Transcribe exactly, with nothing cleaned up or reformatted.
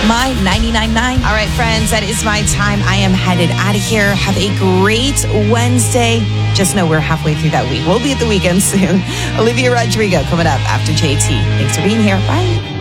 My ninety-nine point nine. All right, friends, that is my time. I am headed out of here. Have a great Wednesday. Just know we're halfway through that week. We'll be at the weekend soon. Olivia Rodrigo coming up after J T. Thanks for being here. Bye.